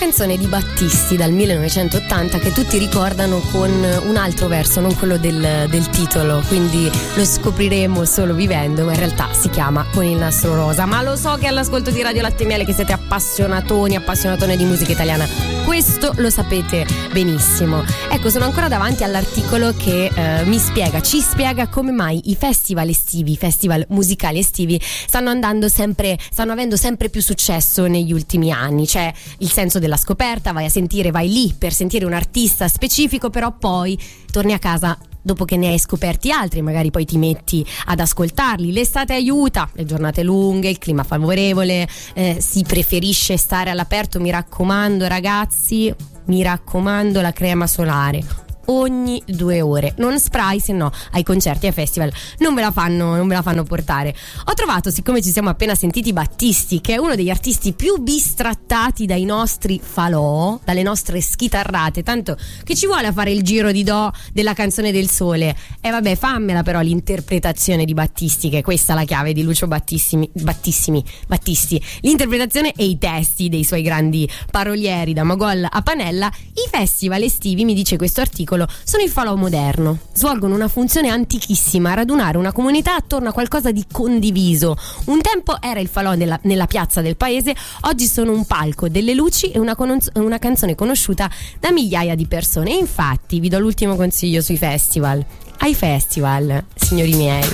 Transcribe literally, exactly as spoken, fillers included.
canzone di Battisti dal millenovecentottanta che tutti ricordano con un altro verso, non quello del, del titolo, quindi lo scopriremo solo vivendo, ma in realtà si chiama Con il nastro rosa. Ma lo so che all'ascolto di Radio Latte e Miele che siete appassionatoni, appassionatone di musica italiana, questo lo sapete benissimo. Ecco, sono ancora davanti all'articolo che eh, mi spiega, ci spiega come mai i festival estivi, i festival musicali estivi stanno andando sempre, stanno avendo sempre più successo negli ultimi anni. C'è il senso della scoperta, vai a sentire, vai lì per sentire un artista specifico, però poi torni a casa dopo che ne hai scoperti altri, magari poi ti metti ad ascoltarli. L'estate aiuta, le giornate lunghe, il clima favorevole, eh, si preferisce stare all'aperto. Mi raccomando ragazzi, mi raccomando la crema solare ogni due ore, non spray, se no ai concerti e ai festival non ve la fanno, non ve la fanno portare. Ho trovato, siccome ci siamo appena sentiti Battisti, che è uno degli artisti più bistrattati dai nostri falò, dalle nostre schitarrate, tanto che ci vuole a fare il giro di do della canzone del sole. E vabbè, fammela però l'interpretazione di Battisti, che è questa la chiave di Lucio Battissimi, Battissimi, Battisti, l'interpretazione e i testi dei suoi grandi parolieri da Mogol a Panella. I festival estivi, mi dice questo articolo, sono il falò moderno, svolgono una funzione antichissima, radunare una comunità attorno a qualcosa di condiviso. Un tempo era il falò nella, nella piazza del paese, oggi sono un palco, delle luci e una, con- una canzone conosciuta da migliaia di persone. E infatti vi do l'ultimo consiglio sui festival. Ai festival, signori miei,